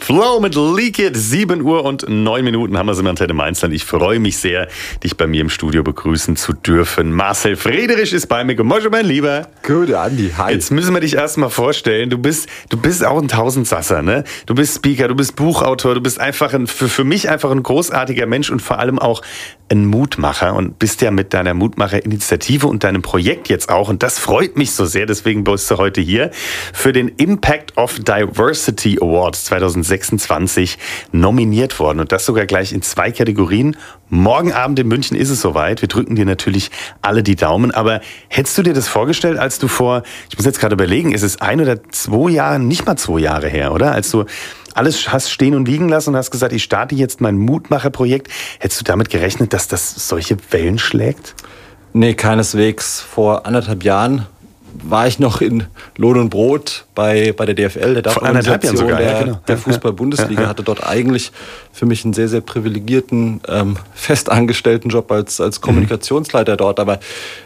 Flow mit Leak It. 7 Uhr und 9 Minuten haben wir es im Antenne Mainzland. Ich freue mich sehr, dich bei mir im Studio begrüßen zu dürfen. Marcel Friedrich ist bei mir. Guten mein Lieber. Gut, Andi, hi. Jetzt müssen wir dich erstmal vorstellen. Du bist auch ein Tausendsasser, ne? Du bist Speaker, du bist Buchautor, du bist einfach für mich einfach ein großartiger Mensch und vor allem auch ein Mutmacher und bist ja mit deiner Mutmacher-Initiative und deinem Projekt jetzt auch, und das freut mich so sehr, deswegen bist du heute hier, für den Impact of Diversity Awards 2026 nominiert worden, und das sogar gleich in 2 Kategorien. Morgen Abend in München ist es soweit. Wir drücken dir natürlich alle die Daumen. Aber hättest du dir das vorgestellt, als du ich muss jetzt gerade überlegen, ist es 1 oder 2 Jahre, nicht mal 2 Jahre her, oder? Als du alles hast stehen und liegen lassen und hast gesagt, ich starte jetzt mein Mutmacher-Projekt. Hättest du damit gerechnet, dass das solche Wellen schlägt? Nee, keineswegs. Vor 1,5 Jahren war ich noch in Lohn und Brot bei der DFL, der Dachorganisation der Fußball-Bundesliga, hatte dort eigentlich für mich einen sehr, sehr privilegierten, festangestellten Job als Kommunikationsleiter dort. Aber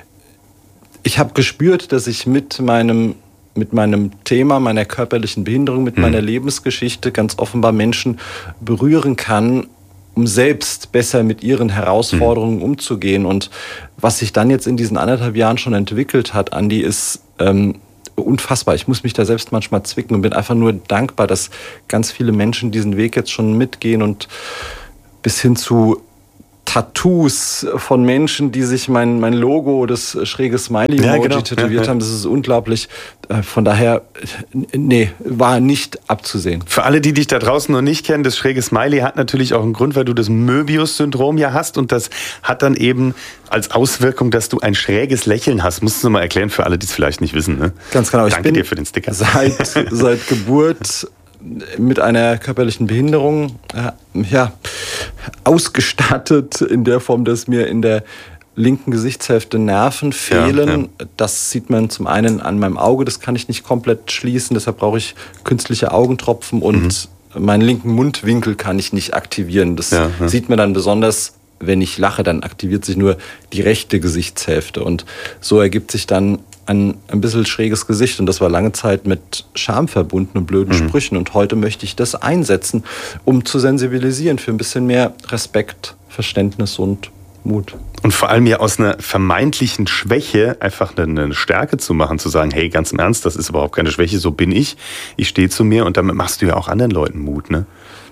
ich habe gespürt, dass ich mit meinem Thema, meiner körperlichen Behinderung, mit meiner Lebensgeschichte ganz offenbar Menschen berühren kann, um selbst besser mit ihren Herausforderungen umzugehen. Und was sich dann jetzt in diesen 1,5 Jahren schon entwickelt hat, Andi, ist unfassbar. Ich muss mich da selbst manchmal zwicken und bin einfach nur dankbar, dass ganz viele Menschen diesen Weg jetzt schon mitgehen, und bis hin zu Tattoos von Menschen, die sich mein Logo, das schräge Smiley-Emoji tätowiert haben. Das ist unglaublich. Von daher, nee, war nicht abzusehen. Für alle, die dich da draußen noch nicht kennen, das schräge Smiley hat natürlich auch einen Grund, weil du das Möbius-Syndrom ja hast, und das hat dann eben als Auswirkung, dass du ein schräges Lächeln hast. Musst du mal erklären für alle, die es vielleicht nicht wissen. Ne? Ganz genau. Danke dir für den Sticker. Seit Geburt mit einer körperlichen Behinderung ausgestattet in der Form, dass mir in der linken Gesichtshälfte Nerven fehlen. Ja. Das sieht man zum einen an meinem Auge, das kann ich nicht komplett schließen, deshalb brauche ich künstliche Augentropfen, und meinen linken Mundwinkel kann ich nicht aktivieren. Das sieht man dann besonders, wenn ich lache, dann aktiviert sich nur die rechte Gesichtshälfte, und so ergibt sich dann ein bisschen schräges Gesicht, und das war lange Zeit mit Scham verbunden und blöden Sprüchen, und heute möchte ich das einsetzen, um zu sensibilisieren für ein bisschen mehr Respekt, Verständnis und Mut. Und vor allem ja aus einer vermeintlichen Schwäche einfach eine Stärke zu machen, zu sagen, hey, ganz im Ernst, das ist überhaupt keine Schwäche, so bin ich stehe zu mir, und damit machst du ja auch anderen Leuten Mut, ne?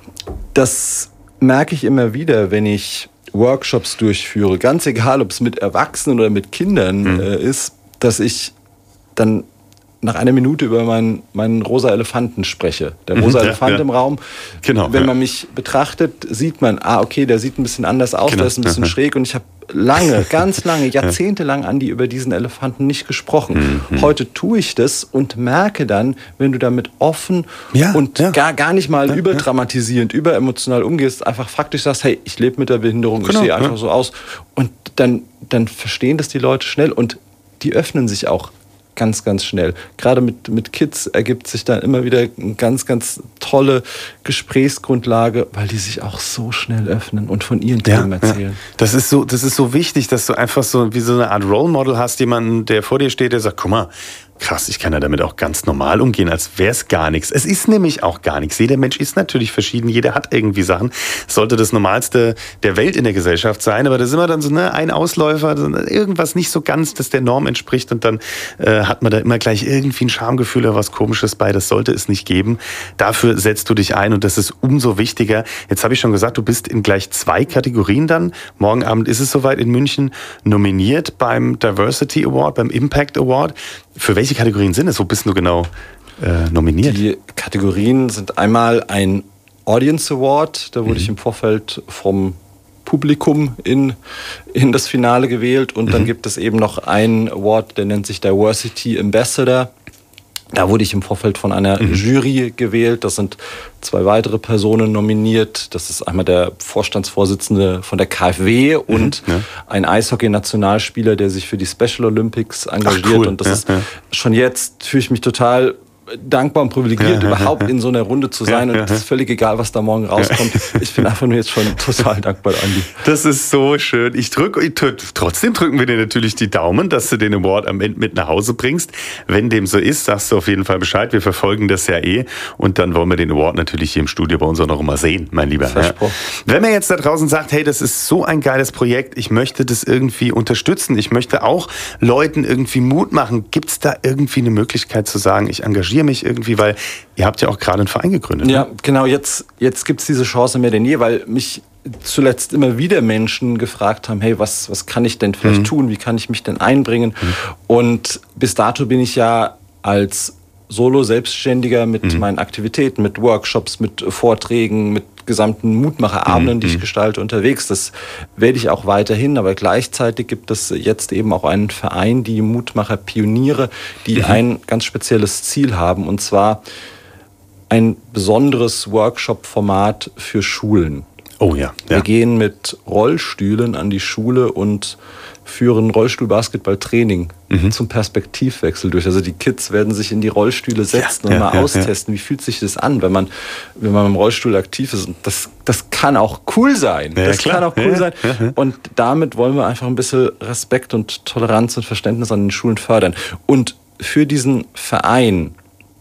Das merke ich immer wieder, wenn ich Workshops durchführe, ganz egal, ob es mit Erwachsenen oder mit Kindern ist, dass ich dann nach einer Minute über meinen rosa Elefanten spreche. Der rosa Elefant im Raum. Genau, wenn man mich betrachtet, sieht man, okay, der sieht ein bisschen anders aus, der ist ein bisschen schräg, und ich habe ganz lange, jahrzehntelang, Andi, über diesen Elefanten nicht gesprochen. Heute tue ich das und merke dann, wenn du damit offen und gar nicht mal überdramatisierend, überemotional umgehst, einfach faktisch sagst, hey, ich lebe mit der Behinderung, ich sehe einfach so aus. Und dann verstehen das die Leute schnell, und die öffnen sich auch ganz, ganz schnell. Gerade mit Kids ergibt sich dann immer wieder eine ganz, ganz tolle Gesprächsgrundlage, weil die sich auch so schnell öffnen und von ihren Themen erzählen. Ja. Das ist so wichtig, dass du einfach so wie so eine Art Role Model hast, jemanden, der vor dir steht, der sagt, guck mal, krass, ich kann ja damit auch ganz normal umgehen, als wäre es gar nichts. Es ist nämlich auch gar nichts. Jeder Mensch ist natürlich verschieden, jeder hat irgendwie Sachen. Sollte das Normalste der Welt in der Gesellschaft sein, aber da sind wir dann so ein Ausläufer, irgendwas nicht so ganz, das der Norm entspricht, und dann hat man da immer gleich irgendwie ein Schamgefühl oder was Komisches bei. Das sollte es nicht geben. Dafür setzt du dich ein, und das ist umso wichtiger. Jetzt habe ich schon gesagt, du bist in gleich 2 Kategorien dann. Morgen Abend ist es soweit in München, nominiert beim Diversity Award, beim Impact Award. Für welche Kategorien sind es? Wo bist du genau nominiert? Die Kategorien sind einmal ein Audience Award. Da wurde ich im Vorfeld vom Publikum in das Finale gewählt. Und dann gibt es eben noch einen Award, der nennt sich Diversity Ambassador. Da wurde ich im Vorfeld von einer Jury gewählt. Das sind 2 weitere Personen nominiert. Das ist einmal der Vorstandsvorsitzende von der KfW und ein Eishockey-Nationalspieler, der sich für die Special Olympics engagiert. Ach, cool. Und das ist schon jetzt, fühle ich mich total dankbar und privilegiert, überhaupt in so einer Runde zu sein. Und es ist völlig egal, was da morgen rauskommt. Ich bin einfach nur jetzt schon total dankbar, Andi. Das ist so schön. Trotzdem drücken wir dir natürlich die Daumen, dass du den Award am Ende mit nach Hause bringst. Wenn dem so ist, sagst du auf jeden Fall Bescheid. Wir verfolgen das ja und dann wollen wir den Award natürlich hier im Studio bei uns auch noch mal sehen, mein Lieber. Versprochen. Wenn man jetzt da draußen sagt, hey, das ist so ein geiles Projekt, ich möchte das irgendwie unterstützen, ich möchte auch Leuten irgendwie Mut machen, gibt es da irgendwie eine Möglichkeit zu sagen, ich engagiere mich irgendwie, weil ihr habt ja auch gerade einen Verein gegründet. Ja, genau, jetzt gibt es diese Chance mehr denn je, weil mich zuletzt immer wieder Menschen gefragt haben, hey, was kann ich denn vielleicht tun, wie kann ich mich denn einbringen? Und bis dato bin ich ja als Solo-Selbstständiger mit meinen Aktivitäten, mit Workshops, mit Vorträgen, mit gesamten Mutmacherabenden, die ich gestalte, unterwegs. Das werde ich auch weiterhin, aber gleichzeitig gibt es jetzt eben auch einen Verein, die Mutmacher-Pioniere, die ein ganz spezielles Ziel haben, und zwar ein besonderes Workshop-Format für Schulen. Oh ja. Wir gehen mit Rollstühlen an die Schule und führen Rollstuhl-Basketball-Training zum Perspektivwechsel durch. Also die Kids werden sich in die Rollstühle setzen und mal austesten, wie fühlt sich das an, wenn man im Rollstuhl aktiv ist. Und das kann auch cool sein. Sein. Und damit wollen wir einfach ein bisschen Respekt und Toleranz und Verständnis an den Schulen fördern. Und für diesen Verein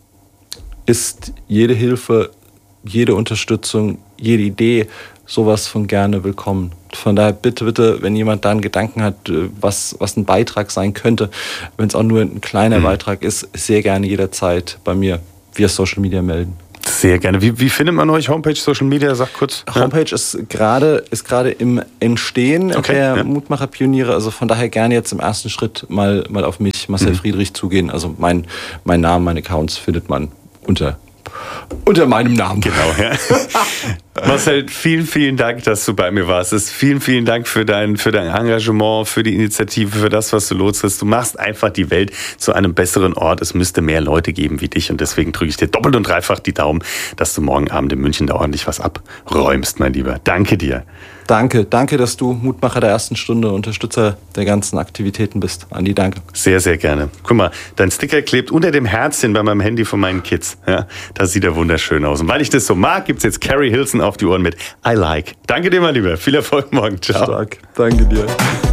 ist jede Hilfe, jede Unterstützung, jede Idee, sowas von gerne willkommen. Von daher bitte, wenn jemand da einen Gedanken hat, was ein Beitrag sein könnte, wenn es auch nur ein kleiner Beitrag ist, sehr gerne jederzeit bei mir via Social Media melden. Sehr gerne. Wie findet man euch? Homepage, Social Media? Sag kurz. Homepage ist gerade im Entstehen der Mutmacher-Pioniere. Also von daher gerne jetzt im ersten Schritt mal auf mich, Marcel Friedrich, zugehen. Also mein Name, meine Accounts findet man unter meinem Namen. Genau, ja. Marcel, vielen, vielen Dank, dass du bei mir warst. Vielen, vielen Dank für dein Engagement, für die Initiative, für das, was du loslässt. Du machst einfach die Welt zu einem besseren Ort. Es müsste mehr Leute geben wie dich und deswegen drücke ich dir doppelt und dreifach die Daumen, dass du morgen Abend in München da ordentlich was abräumst, mein Lieber. Danke dir. Danke, dass du Mutmacher der ersten Stunde, Unterstützer der ganzen Aktivitäten bist. Andi, danke. Sehr, sehr gerne. Guck mal, dein Sticker klebt unter dem Herzchen bei meinem Handy von meinen Kids. Ja, das sieht ja wunderschön aus. Und weil ich das so mag, gibt es jetzt Carrie Hilson auf die Ohren mit I Like. Danke dir, mein Lieber. Viel Erfolg morgen. Ciao. Stark. Danke dir.